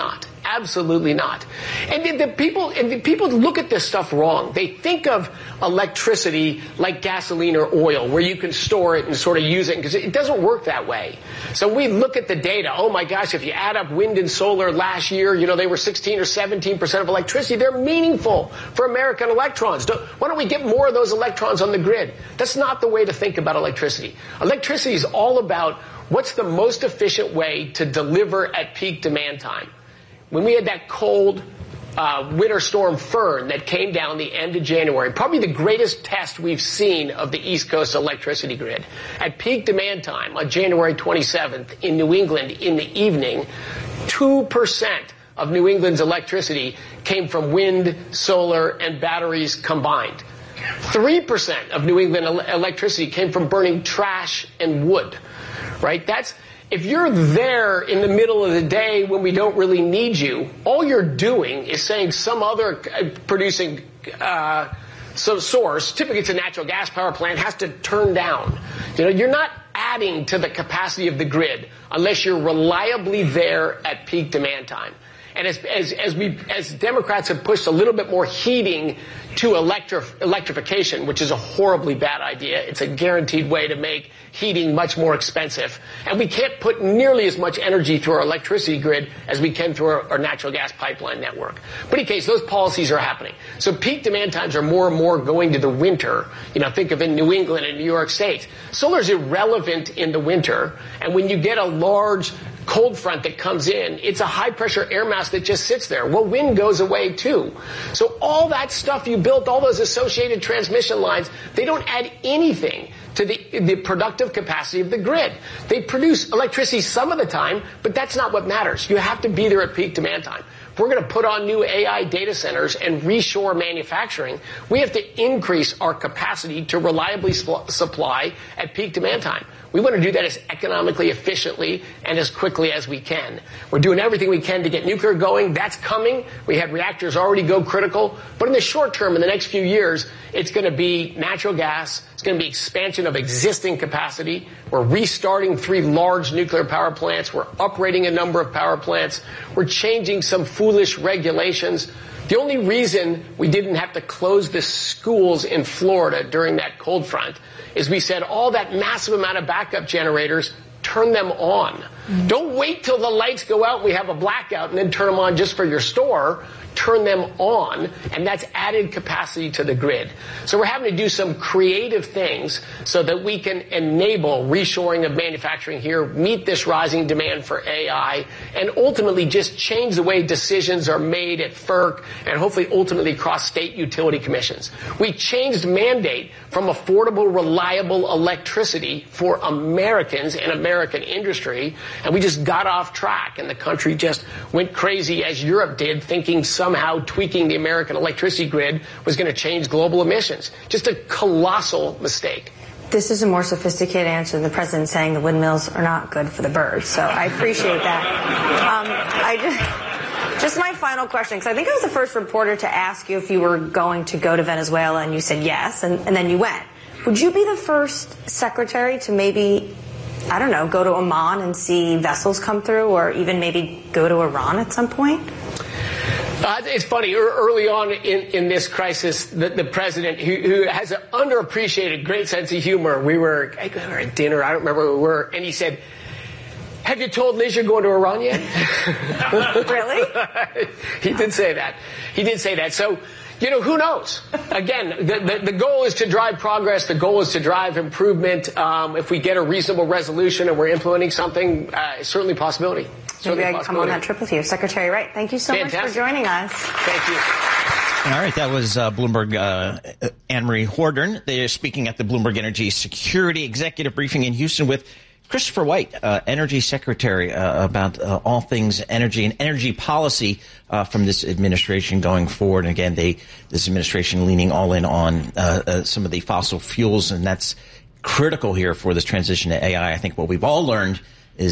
Absolutely not. And the, the people and the people look at this stuff wrong. They think of electricity like gasoline or oil, where you can store it and sort of use it, because it doesn't work that way. So we look at the data. Oh my gosh, if you add up wind and solar last year, you know, they were sixteen or seventeen percent of electricity. They're meaningful for American electrons. Don't, why don't we get more of those electrons on the grid? That's not the way to think about electricity. Electricity is all about what's the most efficient way to deliver at peak demand time. When we had that cold uh, winter storm Fern that came down the end of January, probably the greatest test we've seen of the East Coast electricity grid. At peak demand time on January twenty-seventh in New England in the evening, two percent of New England's electricity came from wind, solar, and batteries combined. three percent of New England el- electricity came from burning trash and wood. Right? That's, if you're there in the middle of the day when we don't really need you, all you're doing is saying some other producing uh, some source, typically it's a natural gas power plant, has to turn down. You know, you're not adding to the capacity of the grid unless you're reliably there at peak demand time. And as, as, as we, as Democrats have pushed a little bit more heating to electri- electrification, which is a horribly bad idea. It's a guaranteed way to make heating much more expensive. And we can't put nearly as much energy through our electricity grid as we can through our, our natural gas pipeline network. But in any case, those policies are happening. So peak demand times are more and more going to the winter. You know, think of in New England and New York State. Solar is irrelevant in the winter. And when you get a large cold front that comes in, it's a high pressure air mass that just sits there. Well, wind goes away too. So all that stuff you built, all those associated transmission lines, they don't add anything to the, the productive capacity of the grid. They produce electricity some of the time, but that's not what matters. You have to be there at peak demand time. If we're going to put on new A I data centers and reshore manufacturing, we have to increase our capacity to reliably sp- supply at peak demand time. We want to do that as economically efficiently and as quickly as we can. We're doing everything we can to get nuclear going. That's coming. We had reactors already go critical. But in the short term, in the next few years, it's going to be natural gas. It's going to be expansion of existing capacity. We're restarting three large nuclear power plants. We're uprating a number of power plants. We're changing some foolish regulations. The only reason we didn't have to close the schools in Florida during that cold front is we said all that massive amount of backup generators, turn them on. Mm-hmm. Don't wait till the lights go out and we have a blackout and then turn them on just for your store. Turn them on, and that's added capacity to the grid. So we're having to do some creative things so that we can enable reshoring of manufacturing here, meet this rising demand for A I, and ultimately just change the way decisions are made at F E R C and hopefully ultimately across state utility commissions. We changed mandate from affordable, reliable electricity for Americans and American industry, and we just got off track, and the country just went crazy as Europe did, thinking somehow tweaking the American electricity grid was going to change global emissions. Just a colossal mistake. This is a more sophisticated answer than the president saying the windmills are not good for the birds. So I appreciate that. Um, I just, just my final question, because I think I was the first reporter to ask you if you were going to go to Venezuela, and you said yes, and, and then you went. Would you be the first secretary to maybe, I don't know, go to Oman and see vessels come through, or even maybe go to Iran at some point? Uh, it's funny, early on in, in this crisis, the, the president, who, who has an underappreciated great sense of humor, we were, we were at dinner, I don't remember where we were, and he said, have you told Liz you're going to Iran yet? Really? He did say that. He did say that. So, you know, who knows? Again, the, the, the goal is to drive progress. The goal is to drive improvement. Um, if we get a reasonable resolution and we're implementing something, uh, it's certainly a possibility. Maybe I can come on that trip with you. Secretary Wright, thank you so Fantastic. much for joining us. Thank you. All right, that was uh, Bloomberg uh, Anne-Marie Hordern. They're speaking at the Bloomberg Energy Security Executive Briefing in Houston with Christopher White, uh, Energy Secretary, uh, about uh, all things energy and energy policy uh, from this administration going forward. And again, they this administration leaning all in on uh, uh, some of the fossil fuels, and that's critical here for this transition to A I. I think what we've all learned is that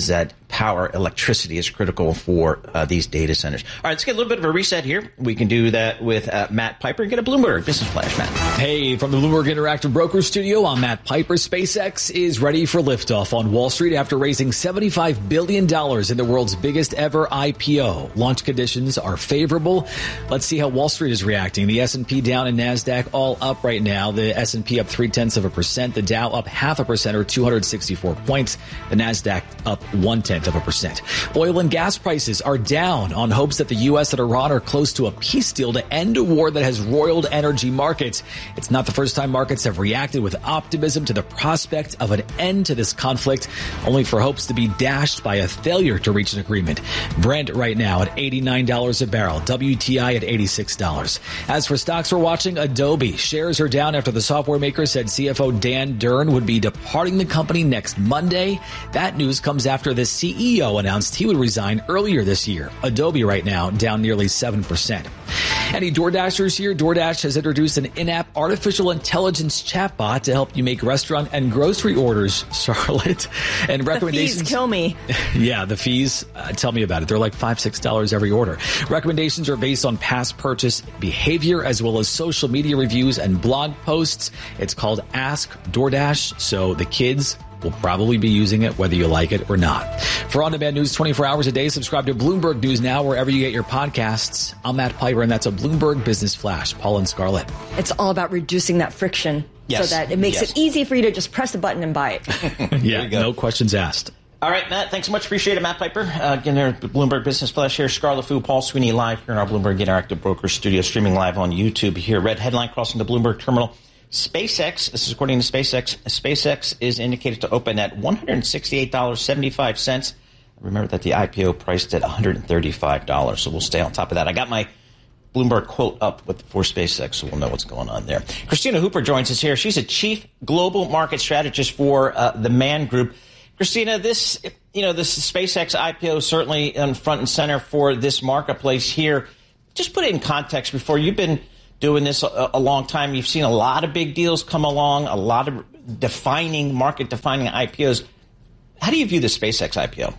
power, electricity is critical for uh, these data centers. All right, let's get a little bit of a reset here. We can do that with uh, Matt Piper. Get a Bloomberg Business Flash, Matt. Hey, from the Bloomberg Interactive Broker Studio, I'm Matt Piper. SpaceX is ready for liftoff on Wall Street after raising seventy-five billion dollars in the world's biggest ever I P O. Launch conditions are favorable. Let's see how Wall Street is reacting. The S and P down and NASDAQ all up right now. The S and P up three-tenths of a percent. The Dow up half a percent or two hundred sixty-four points. The NASDAQ up one-tenth of a percent. Oil and gas prices are down on hopes that the U S and Iran are close to a peace deal to end a war that has roiled energy markets. It's not the first time markets have reacted with optimism to the prospect of an end to this conflict, only for hopes to be dashed by a failure to reach an agreement. Brent right now at eighty-nine dollars a barrel. W T I at eighty-six dollars. As for stocks we're watching, Adobe. Shares are down after the software maker said C F O Dan Durn would be departing the company next Monday. That news comes after the C E O announced he would resign earlier this year. Adobe right now down nearly seven percent. Any DoorDashers here? DoorDash has introduced an in-app artificial intelligence chatbot to help you make restaurant and grocery orders, Charlotte. And recommendations. The fees kill me. Yeah, the fees. Uh, tell me about it. They're like five, six dollars every order. Recommendations are based on past purchase behavior as well as social media reviews and blog posts. It's called Ask DoorDash, so the kids will probably be using it whether you like it or not. For on-demand news twenty-four hours a day, subscribe to Bloomberg News Now wherever you get your podcasts. I'm Matt Piper, and that's a Bloomberg Business Flash. Paul and Scarlett. It's all about reducing that friction yes. so that it makes yes. it easy for you to just press the button and buy it. Yeah, no questions asked. All right, Matt, thanks so much. Appreciate it, Matt Piper. Uh, again, there, Bloomberg Business Flash here. Scarlett Fu, Paul Sweeney live here in our Bloomberg Interactive Broker Studio, streaming live on YouTube here. Red headline crossing the Bloomberg Terminal. SpaceX, this is according to SpaceX, SpaceX is indicated to open at one hundred sixty-eight dollars and seventy-five cents. Remember that the I P O priced at one hundred thirty-five dollars, so we'll stay on top of that. I got my Bloomberg quote up with for SpaceX, so we'll know what's going on there. Christina Hooper joins us here. She's a chief global market strategist for uh, the Man Group. Christina, this, you know, this SpaceX I P O is certainly in front and center for this marketplace here. Just put it in context before. You've been doing this a, a long time. You've seen a lot of big deals come along, a lot of defining, market-defining I P Os. How do you view the SpaceX I P O?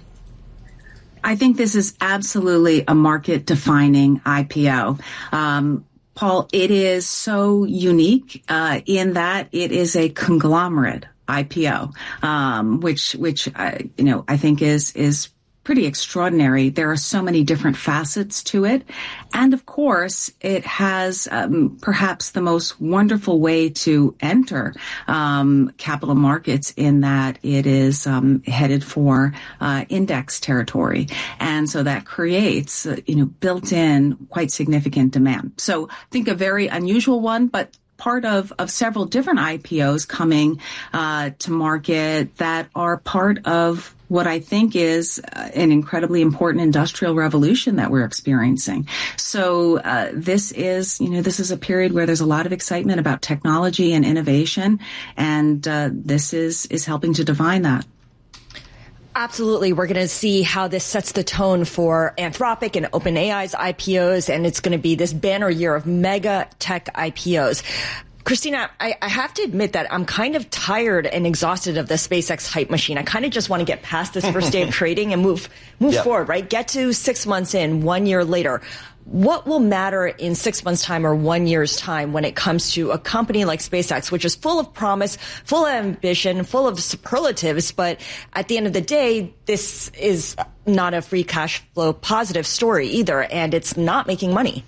I think this is absolutely a market-defining I P O. Um, Paul, it is so unique uh, in that it is a conglomerate I P O, um, which, which uh, you know, I think is is. pretty extraordinary. There are so many different facets to it. And of course, it has um, perhaps the most wonderful way to enter um, capital markets in that it is um, headed for uh, index territory. And so that creates, uh, you know, built-in quite significant demand. So I think a very unusual one, but part of, of several different I P Os coming uh, to market that are part of what I think is an incredibly important industrial revolution that we're experiencing. So uh, this is, you know, this is a period where there's a lot of excitement about technology and innovation, and uh, this is is helping to define that. Absolutely. We're going to see how this sets the tone for Anthropic and OpenAI's I P Os, and it's going to be this banner year of mega tech I P Os. Christina, I, I have to admit that I'm kind of tired and exhausted of the SpaceX hype machine. I kind of just want to get past this first day of trading and move move yep. forward, right? Get to six months in, one year later. What will matter in six months' time or one year's time when it comes to a company like SpaceX, which is full of promise, full of ambition, full of superlatives, but at the end of the day, this is not a free cash flow positive story either, and it's not making money.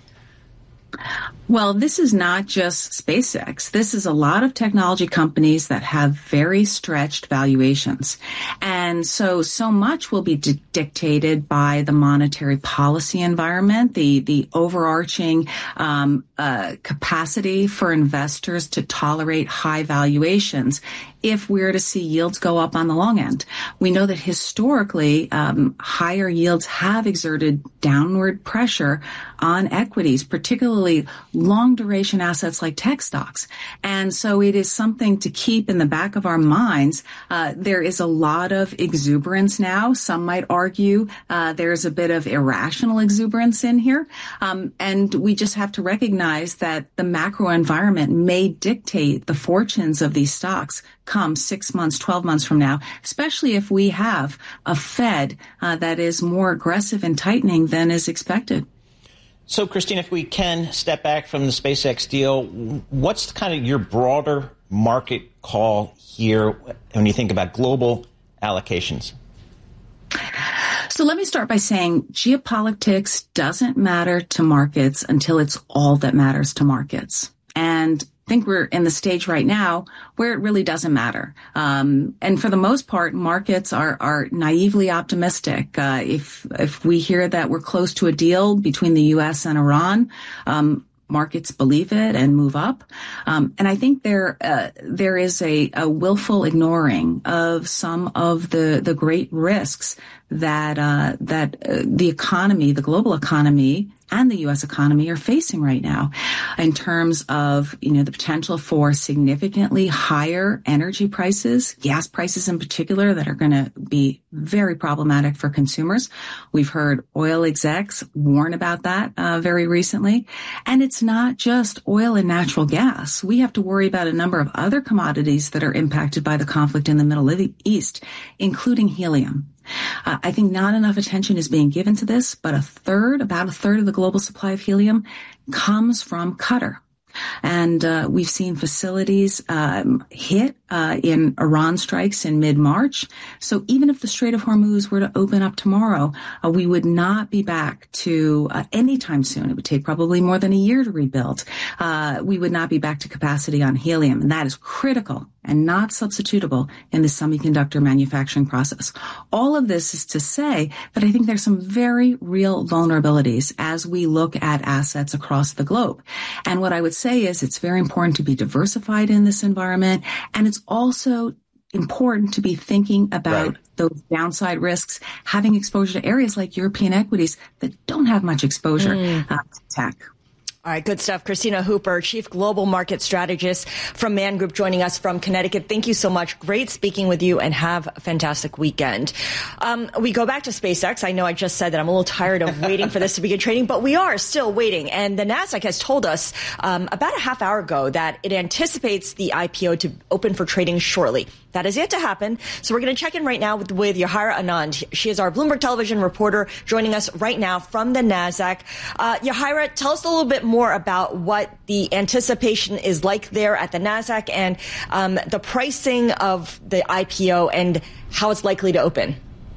Well, this is not just SpaceX. This is a lot of technology companies that have very stretched valuations. And so, so much will be di- dictated by the monetary policy environment, the, the overarching um, uh, capacity for investors to tolerate high valuations if we're to see yields go up on the long end. We know that historically, um, higher yields have exerted downward pressure on equities, particularly long duration assets like tech stocks. And so it is something to keep in the back of our minds. Uh, there is a lot of exuberance now. Some might argue uh, there's a bit of irrational exuberance in here. Um, and we just have to recognize that the macro environment may dictate the fortunes of these stocks come six months, twelve months from now, especially if we have a Fed uh, that is more aggressive in tightening than is expected. So, Christine, if we can step back from the SpaceX deal, what's kind of your broader market call here when you think about global allocations? So let me start by saying geopolitics doesn't matter to markets until it's all that matters to markets. And I think we're in the stage right now where it really doesn't matter. Um, and for the most part, markets are, are naively optimistic. Uh, if, if we hear that we're close to a deal between the U S and Iran, um, markets believe it and move up. Um, and I think there, uh, there is a, a willful ignoring of some of the, the great risks that, uh, that uh, the economy, the global economy, and the U S economy are facing right now in terms of, you know, the potential for significantly higher energy prices, gas prices in particular, that are going to be very problematic for consumers. We've heard oil execs warn about that uh, very recently. And it's not just oil and natural gas. We have to worry about a number of other commodities that are impacted by the conflict in the Middle East, including helium. Uh, I think not enough attention is being given to this, but a third, about a third of the global supply of helium comes from Qatar. And uh, we've seen facilities um, hit uh, in Iran strikes in mid-March. So even if the Strait of Hormuz were to open up tomorrow, uh, we would not be back to uh, anytime soon. It would take probably more than a year to rebuild. Uh, we would not be back to capacity on helium. And that is critical and not substitutable in the semiconductor manufacturing process. All of this is to say that I think there's some very real vulnerabilities as we look at assets across the globe. And what I would say is it's very important to be diversified in this environment, and it's also important to be thinking about right. those downside risks, having exposure to areas like European equities that don't have much exposure mm. uh, to tech. All right, good stuff. Christina Hooper, Chief Global Market Strategist from Man Group, joining us from Connecticut. Thank you so much. Great speaking with you, and have a fantastic weekend. Um, we go back to SpaceX. I know I just said that I'm a little tired of waiting for this to begin trading, but we are still waiting. And the NASDAQ has told us um, about a half hour ago that it anticipates the I P O to open for trading shortly. That is yet to happen. So we're going to check in right now with, with Yahira Anand. She is our Bloomberg Television reporter, joining us right now from the NASDAQ. Uh, Yahira, tell us a little bit more about what the anticipation is like there at the NASDAQ, and um, the pricing of the I P O and how it's likely to open.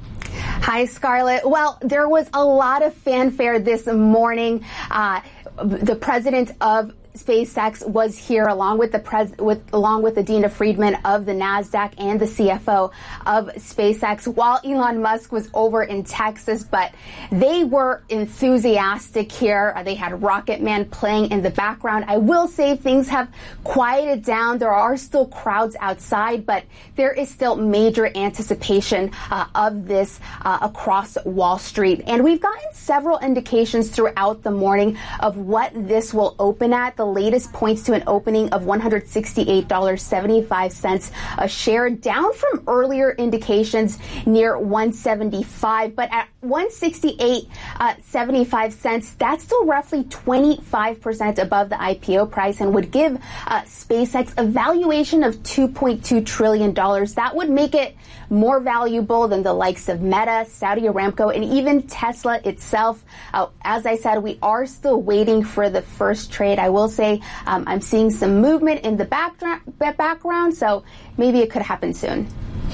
Hi, Scarlett. Well, there was a lot of fanfare this morning. Uh, the president of SpaceX was here along with the pres with along with Adena Friedman of the NASDAQ and the C F O of SpaceX, while Elon Musk was over in Texas. But they were enthusiastic here. They had Rocket Man playing in the background. I will say things have quieted down. There are still crowds outside, but there is still major anticipation uh, of this uh, across Wall Street. And we've gotten several indications throughout the morning of what this will open at. The latest points to an opening of one hundred sixty-eight dollars and seventy-five cents a share, down from earlier indications near one seventy-five. But at one sixty-eight dollars and seventy-five cents, that's still roughly twenty-five percent above the I P O price, and would give uh, SpaceX a valuation of two point two trillion dollars. That would make it more valuable than the likes of Meta, Saudi Aramco, and even Tesla itself. Uh, as I said, we are still waiting for the first trade. I will say um, I'm seeing some movement in the background, background, so maybe it could happen soon.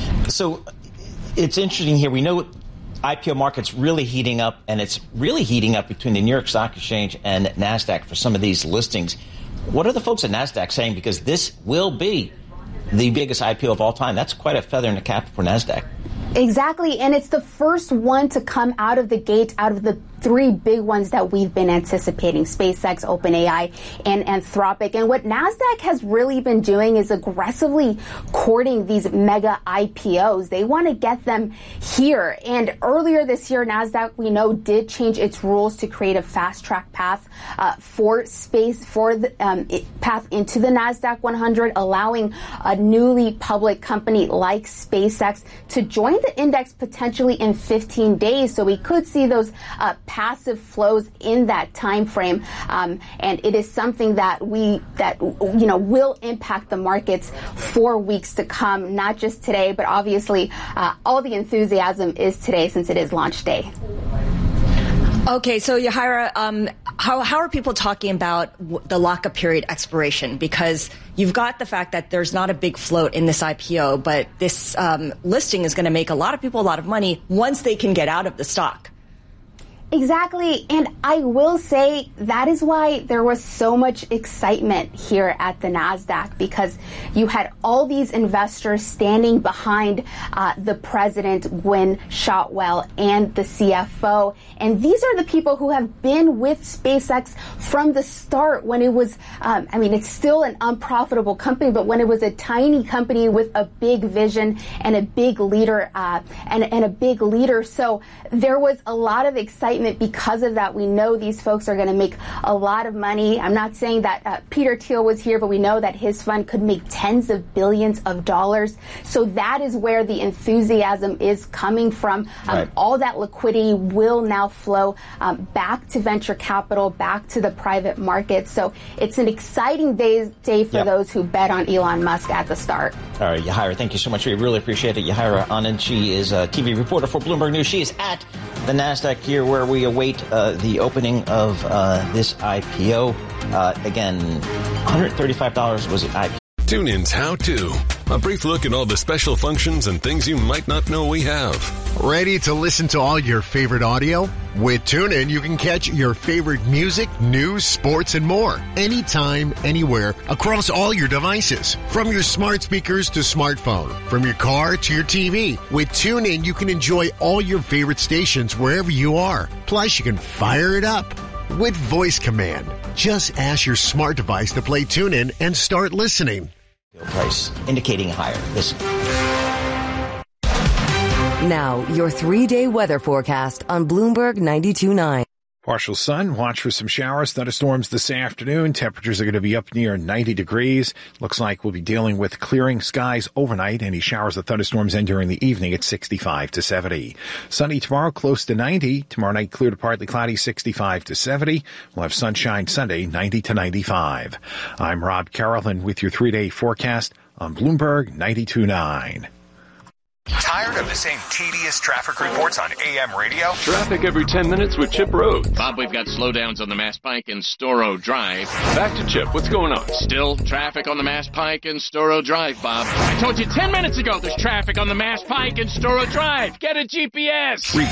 So it's interesting here. We know I P O market's really heating up, and it's really heating up between the New York Stock Exchange and NASDAQ for some of these listings. What are the folks at NASDAQ saying? Because this will be the biggest I P O of all time. That's quite a feather in the cap for NASDAQ. Exactly, and it's the first one to come out of the gate, out of the three big ones that we've been anticipating: SpaceX, OpenAI, and Anthropic. And what NASDAQ has really been doing is aggressively courting these mega I P Os. They want to get them here. And earlier this year, NASDAQ, we know, did change its rules to create a fast-track path uh, for space, for the um, path into the NASDAQ one hundred, allowing a newly public company like SpaceX to join the index potentially in fifteen days. So we could see those uh, passive flows in that time frame, um, and it is something that we that you know will impact the markets for weeks to come. Not just today, but obviously uh, all the enthusiasm is today since it is launch day. Okay, so Yahira, um, how how are people talking about w- the lockup period expiration? Because you've got the fact that there's not a big float in this I P O, but this um, listing is going to make a lot of people a lot of money once they can get out of the stock. Exactly. And I will say that is why there was so much excitement here at the NASDAQ, because you had all these investors standing behind uh, the president, Gwynne Shotwell, and the C F O. And these are the people who have been with SpaceX from the start when it was, um, I mean, it's still an unprofitable company, but when it was a tiny company with a big vision and a big leader, uh, and, and a big leader. So there was a lot of excitement. Because of that, we know these folks are going to make a lot of money. I'm not saying that uh, Peter Thiel was here, but we know that his fund could make tens of billions of dollars. So that is where the enthusiasm is coming from. Um, right. All that liquidity will now flow um, back to venture capital, back to the private market. So it's an exciting day, day for yep. those who bet on Elon Musk at the start. All right, Yahira, thank you so much. We really appreciate it. Yahira Anand, she is a T V reporter for Bloomberg News. She is at the NASDAQ here where we await uh, the opening of uh, this I P O. Uh, again, one hundred thirty-five dollars was the I P O. TuneIn's How To. A brief look at all the special functions and things you might not know we have. Ready to listen to all your favorite audio? With TuneIn, you can catch your favorite music, news, sports, and more. Anytime, anywhere, across all your devices. From your smart speakers to smartphone. From your car to your T V. With TuneIn, you can enjoy all your favorite stations wherever you are. Plus, you can fire it up with voice command. Just ask your smart device to play TuneIn and start listening. Price indicating higher. Listen. Now, your three-day weather forecast on Bloomberg ninety-two point nine. Partial sun. Watch for some showers, thunderstorms this afternoon. Temperatures are going to be up near ninety degrees. Looks like we'll be dealing with clearing skies overnight. Any showers or thunderstorms end during the evening at sixty-five to seventy. Sunny tomorrow, close to ninety. Tomorrow night, clear to partly cloudy, sixty-five to seventy. We'll have sunshine Sunday, ninety to ninety-five. I'm Rob Carrollton with your three-day forecast on Bloomberg ninety-two point nine. Tired of the same tedious traffic reports on A M radio? Traffic every ten minutes with Chip Road. Bob, we've got slowdowns on the Mass Pike and Storrow Drive. Back to Chip. What's going on? Still traffic on the Mass Pike and Storrow Drive, Bob. I told you ten minutes ago there's traffic on the Mass Pike and Storrow Drive. Get a G P S.